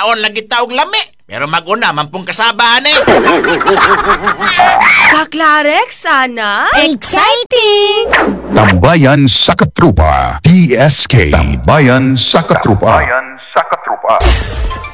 Kaon lagi taog lami. Pero maguna, mampong kasabaan eh. Kaklarek, sana? Exciting! Tambayan sa Katrupa. TSK. Tambayan sa Katrupa.